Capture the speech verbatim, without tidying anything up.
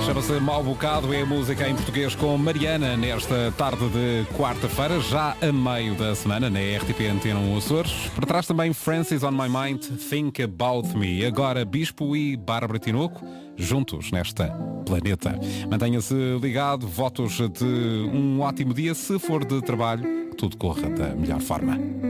Chama-se Mau Bocado, é a música em português com Mariana nesta tarde de quarta-feira, já a meio da semana, na R T P Antena um Açores. Por trás também Francis on My Mind, Think About Me. Agora Bispo e Bárbara Tinoco, juntos nesta Planeta. Mantenha-se ligado, votos de um ótimo dia, se for de trabalho, que tudo corra da melhor forma.